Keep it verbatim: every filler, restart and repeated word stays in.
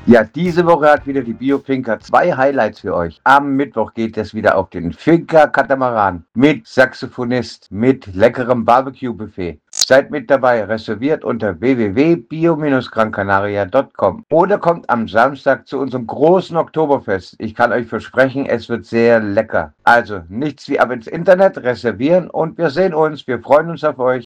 Ja, diese Woche hat wieder die Biofinker zwei Highlights für euch. Am Mittwoch geht es wieder auf den Finker-Katamaran mit Saxophonist, mit leckerem Barbecue-Buffet. Seid mit dabei, reserviert unter w w w punkt bio Bindestrich gran canaria punkt com oder kommt am Samstag zu unserem großen Oktoberfest. Ich kann euch versprechen, es wird sehr lecker. Also nichts wie ab ins Internet, reservieren und wir sehen uns. Wir freuen uns auf euch.